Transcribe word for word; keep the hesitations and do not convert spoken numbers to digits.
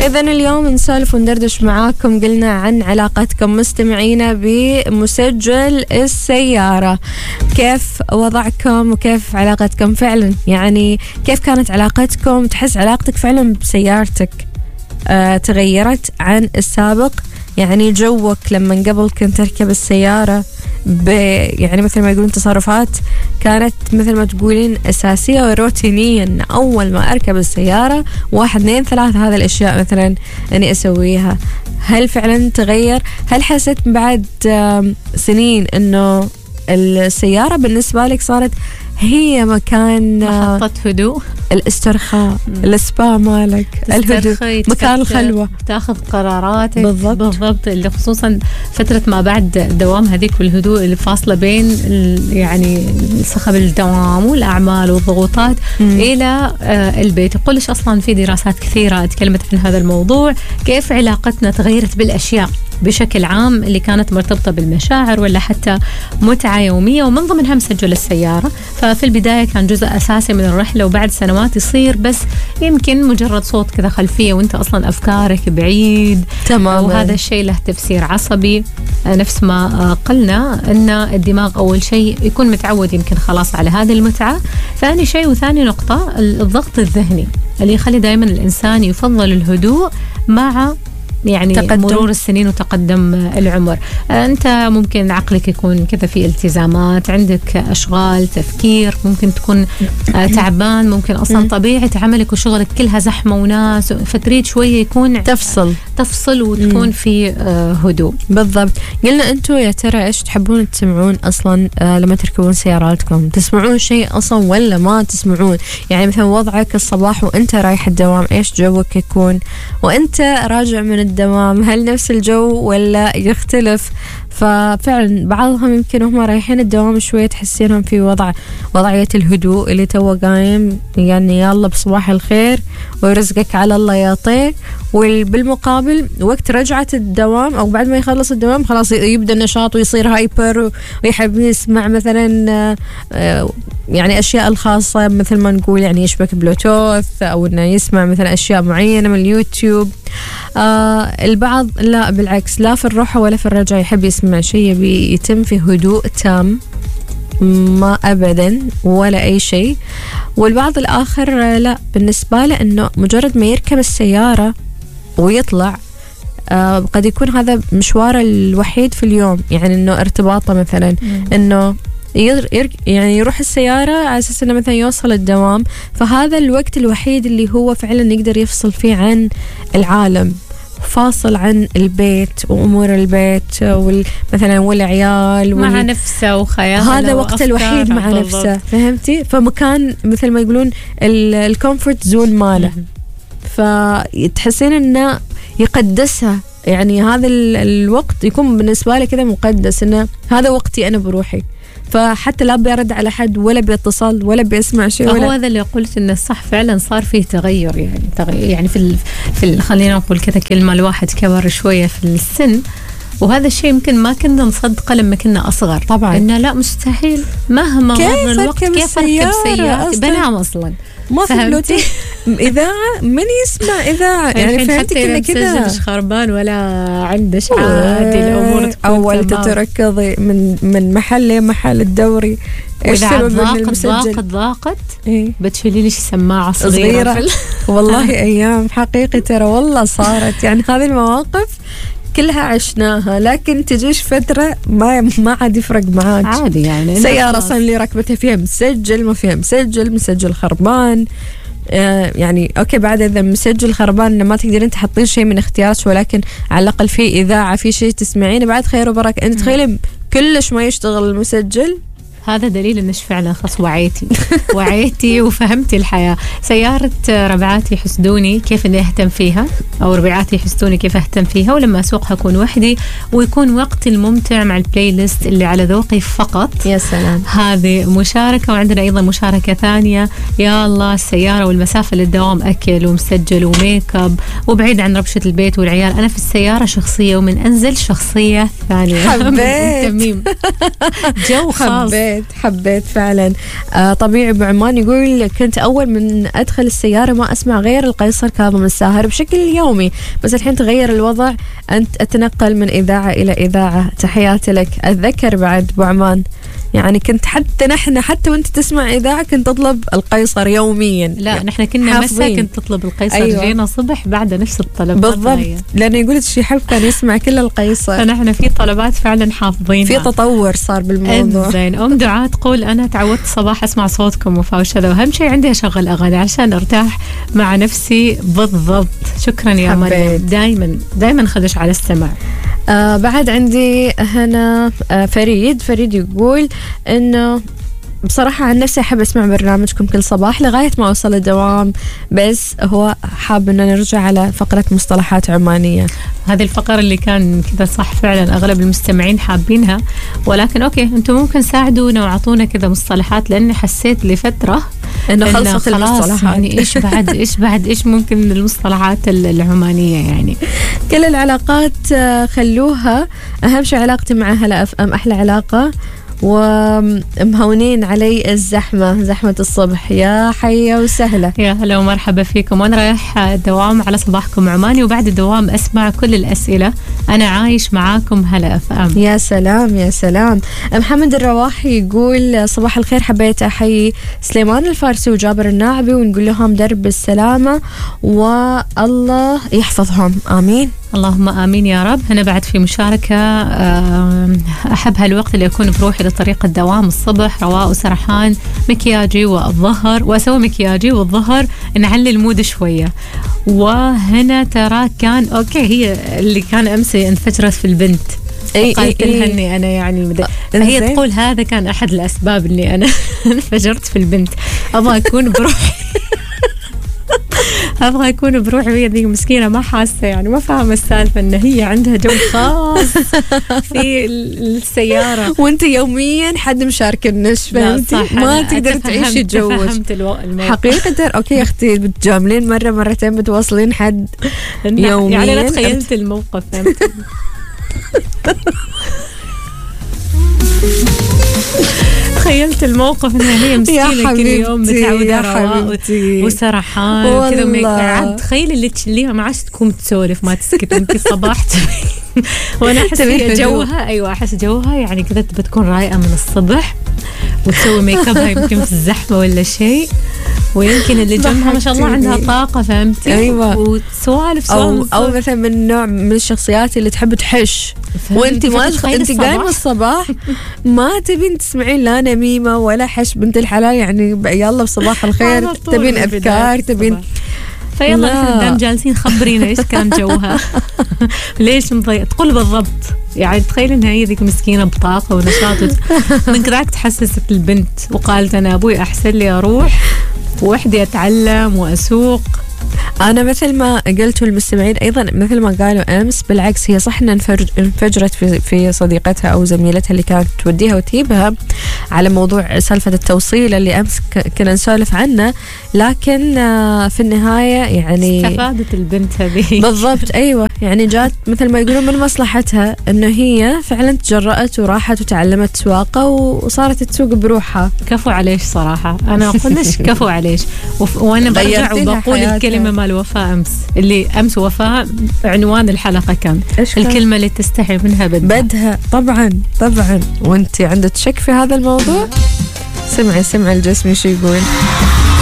إذن اليوم نسولف وندردش معاكم، قلنا عن علاقتكم مستمعينا بمسجل السيارة. كيف وضعكم وكيف علاقتكم فعلا؟ يعني كيف كانت علاقتكم؟ تحس علاقتك فعلا بسيارتك آه تغيرت عن السابق؟ يعني جوك لما قبل كنت تركب السيارة ب يعني مثل ما يقولون تصرفات كانت مثل ما تقولين أساسية وروتينية، إن أول ما أركب السيارة واحد اثنين ثلاثة هذا الأشياء مثلا أني أسويها. هل فعلا تغير؟ هل حسيت بعد سنين إنه السيارة بالنسبة لك صارت هي مكان محطة هدوء، الاسترخاء، السبا مالك، الهدوء، مكان الخلوة، تاخذ قراراتك بالضبط. بالضبط اللي خصوصا فترة ما بعد الدوام هذيك والهدوء اللي فاصلة بين يعني صخب الدوام والأعمال والضغوطات مم. إلى البيت. يقولش أصلا في دراسات كثيرة تكلمت عن هذا الموضوع، كيف علاقتنا تغيرت بالأشياء بشكل عام اللي كانت مرتبطة بالمشاعر ولا حتى متعة يومية، ومن ضمنها مسجل السيارة. ففي البداية كان جزء أساسي من الرحلة، وبعد سنوات يصير بس يمكن مجرد صوت كذا خلفية وانت أصلا أفكارك بعيد تماما، وهذا الشيء له تفسير عصبي. نفس ما قلنا أن الدماغ أول شيء يكون متعود يمكن خلاص على هذه المتعة. ثاني شيء وثاني نقطة الضغط الذهني اللي يخلي دائما الإنسان يفضل الهدوء مع يعني تقدم. مرور السنين وتقدم العمر. أنت ممكن عقلك يكون كذا في التزامات، عندك أشغال، تفكير، ممكن تكون تعبان، ممكن أصلا طبيعة عملك وشغلك كلها زحمة وناس، فتريد شوية يكون تفصل تفصل وتكون في هدوء. بالضبط. قلنا أنتوا يا ترى إيش تحبون تسمعون أصلا لما تركبون سياراتكم؟ تسمعون شيء أصلا ولا ما تسمعون؟ يعني مثلا وضعك الصباح وأنت رايح الدوام إيش جوك يكون؟ وأنت راجع من الدوام هل نفس الجو ولا يختلف؟ ففعلا بعضهم يمكن هم رايحين الدوام شوية تحسينهم في وضع وضعية الهدوء اللي تو قايم يعني يلا بصباح الخير ورزقك على الله يعطيه، وبالمقابل وقت رجعة الدوام أو بعد ما يخلص الدوام خلاص يبدأ النشاط ويصير هايبر ويحب يسمع مثلا يعني أشياء الخاصة مثل ما نقول يعني يشبك بلوتوث أو إنه يسمع مثلا أشياء معينة من اليوتيوب. آه البعض لا بالعكس، لا في الروحة ولا في الرجعة يحب يسمع شيء بيتم في هدوء تام ما أبدا ولا أي شيء. والبعض الآخر لا، بالنسبة له إنه مجرد ما يركب السيارة ويطلع آه قد يكون هذا مشواره الوحيد في اليوم، يعني إنه ارتباطه مثلا إنه ير ير يعني يروح السيارة على أساس إنه مثلا يوصل الدوام، فهذا الوقت الوحيد اللي هو فعلا يقدر يفصل فيه عن العالم، فاصل عن البيت وأمور البيت مثلا والعيال مع نفسه وخياله، هذا وقت الوحيد مع بالضبط. نفسه، فهمتي؟ فمكان مثل ما يقولون الكومفورت زون ماله، فتحسين إنه يقدسها، يعني هذا الوقت يكون بالنسبة لي كذا مقدس، إنه هذا وقتي أنا بروحي، فحتى لا بيرد على حد ولا بيتصل ولا بيسمع شيء. هو هذا اللي قلت إنه صح فعلا صار فيه تغير، يعني تغير يعني في ال في ال خلينا نقول كذا كلمة، الواحد كبر شوية في السن، وهذا الشيء يمكن ما كنا نصدقه لما كنا أصغر طبعا، إنه لا مستحيل مهما مر الوقت كيف أركب سيارة بنام أصلا ما في بلوتوث إذاعة، من يسمع إذاعة يعني فهمتك إنه كذا مش خربان ولا عندش عادي، الأمور تكون أول تتركضي من من محل لمحل الدوري. إذا ضاقت ضاقت ضاقت إيه؟ بتشيلي لي سماعة صغيرة, صغيرة. والله أيام حقيقي ترى والله صارت يعني هذه المواقف كلها عشناها، لكن تجيش فترة ما ما عاد يفرق معاك عادي، يعني سيارة أصلا اللي ركبتها فيها مسجل ما فيها مسجل، مسجل خربان آه يعني أوكي بعد إذا مسجل خربان ما تقدرين تحطين شيء من اختيارات، ولكن على الأقل في إذاعة في شيء تسمعينه بعد خير وبركة. أنت تخيلي كلش ما يشتغل المسجل، هذا دليل إنش فعلا خلاص وعيتي وعيتي وفهمتي الحياة. سيارة ربعاتي يحسدوني كيف إني أهتم فيها، أو ربعاتي يحسدوني كيف أهتم فيها، ولما أسوقها أكون وحدي ويكون وقتي الممتع مع البلاي ليست اللي على ذوقي فقط. يا سلام، هذه مشاركة. وعندنا أيضا مشاركة ثانية، يا الله السيارة والمسافة للدوام أكل ومسجل وميك اب وبعيد عن ربشة البيت والعيال، أنا في السيارة شخصية ومن أنزل شخصية ثانية. حبيت جو خاص. حبيت حبيت فعلا. آه طبيعي أبو عمان يقول كنت أول من أدخل السيارة ما أسمع غير القيصر كاظم الساهر بشكل يومي، بس الحين تغير الوضع، أنت أتنقل من إذاعة إلى إذاعة. تحياتي لك. أتذكر بعد أبو عمان يعني كنت حتى نحن حتى وانت تسمع إذاعة كنت تطلب القيصر يوميا. لا نحن كنا مساء كنت تطلب القيصر. أيوة. جينا صبح بعد نفس الطلب بالضبط، لأنه يقول الشيحب كان يسمع كل القيصر. فنحن في طلبات فعلا حافظينها، في تطور صار بالموضوع. زين. أم دعاء تقول أنا تعودت صباح أسمع صوتكم وفاء وشذا، وأهم شيء عندي أشغل أغاني عشان أرتاح مع نفسي. بالضبط. شكرا يا مريم، دايما دايما خدش على السمع. آه بعد عندي هنا آه فريد فريد يقول إنه بصراحة عن نفسي أحب أسمع برنامجكم كل صباح لغاية ما أوصل الدوام، بس هو حاب أن نرجع على فقرة مصطلحات عمانية. هذه الفقرة اللي كان كذا صح فعلا أغلب المستمعين حابينها، ولكن أوكي أنتم ممكن ساعدونا وعطونا كذا مصطلحات، لأني حسيت لفترة إنه خلصت المصطلحات. يعني إيش بعد إيش بعد إيش ممكن المصطلحات العمانية يعني. كل العلاقات خلوها، أهم شيء علاقتي مع هلا أف أم أحلى علاقة، ومهونين علي الزحمة، زحمة الصبح. يا حيا وسهلة، يا هلا ومرحبا فيكم. وأنا رايح الدوام على صباحكم عماني، وبعد الدوام أسمع كل الأسئلة. أنا عايش معاكم هلا أف أم. يا سلام يا سلام. محمد الرواحي يقول صباح الخير، حبيت أحيي سليمان الفارسي وجابر الناعبي ونقول لهم درب السلامة والله يحفظهم. آمين اللهم آمين يا رب. أنا بعد في مشاركة، أحب هالوقت اللي أكون بروحي لطريق الدوام الصبح، رواء وسرحان، مكياجي والظهر، وأسوي مكياجي والظهر نعلي المود شوية. وهنا ترى كان أوكي، هي اللي كان أمس انفجرت في البنت، قالت لها إني أنا يعني فهي تقول هذا كان أحد الأسباب إني أنا انفجرت في البنت. أبغى أكون بروحي أبغى أكون بروحي، وهي ذي مسكينة ما حاسة يعني ما فاهمة السالفة إن هي عندها جو خاص في السيارة، وأنت يوميا حد مشارك النش، فهمتي؟ ما تقدر تعيشي جوك. فهمت الموضوع حقيقة. أوكي يا أختي، بتجاملين مرة مرتين بتوصلين حد يوميا. يعني أنا تخيلت الموقف، فهمت؟ تخيلت الموقف انها هي مسكينه كل يوم متعوده رواء وسرحان وكذا. عاد تخيلي اللي تشليها ما عادش تكون تسولف ما تسكت، انت صباح وانا احس جوها. ايوه احس جوها يعني كذا تبى تكون رايقه من الصبح وتسوي ميك ابها يمكن في الزحمه ولا شيء، ويمكن اللي جنبها ما شاء الله عندها طاقه، فهمتي؟ ايوه. وسوالف او او مثلا من نوع من الشخصيات اللي تحب تحش، وانت ما انت قايمه الصباح ما تبين تسمعين لا نميمه ولا حش بنت الحلال، يعني يلا بصباح الخير تبين اذكار تبين. فيلا نحن قدام جالسين، خبرينا ايش كان جوها ليش مضيع. تقول بالضبط يعني تخيل انها هي ذيك مسكينه بطاقه ونشاط، من كذاك تحسست البنت وقالت انا ابوي احسن لي اروح وحدي اتعلم واسوق. أنا مثل ما قلت المستمعين أيضا مثل ما قالوا أمس، بالعكس هي صح إنها انفجرت في في صديقتها أو زميلتها اللي كانت توديها وتجيبها على موضوع سالفة التوصيل اللي أمس كنا نسولف عنه، لكن في النهاية يعني استفادت البنت هذه. بالضبط. أيوة يعني جات مثل ما يقولون من مصلحتها إنه هي فعلا تجرأت وراحت وتعلمت سواقة وصارت تسوق بروحها. كفو عليش صراحة، أنا أقول ليش كفو عليش. وأنا برجع وبقول الكلمة مال وفاء أمس، اللي أمس وفاء عنوان الحلقة كان الكلمة اللي تستحي منها بدها. بدها طبعا طبعا. وانت عندك شك في هذا الموضوع؟ سمعي سمعي الجسم شو يقول.